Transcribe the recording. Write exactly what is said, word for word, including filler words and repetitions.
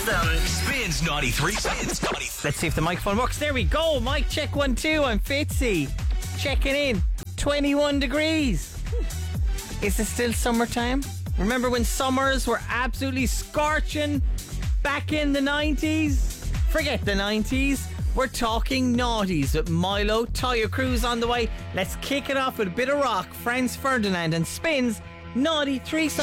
loves them. Spins ninety-three. Spins ninety-three. Let's see if the microphone works. There we go. Mic check one, two. I'm Fitzy. Checking in. twenty-one degrees. Is it still summertime? Remember when summers were absolutely scorching back in the nineties? Forget the nineties. We're talking noughties with Milo. Toya Cruz on the way. Let's kick it off with a bit of rock. Franz Ferdinand and Spins ninety-three.